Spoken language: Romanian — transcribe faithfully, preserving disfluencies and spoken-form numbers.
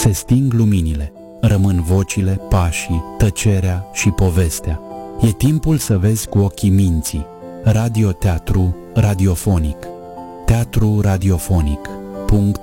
Se sting luminile, rămân vocile, pașii, tăcerea și povestea. E timpul să vezi cu ochii minții. Radioteatru radiofonic. Teatru radiofonic.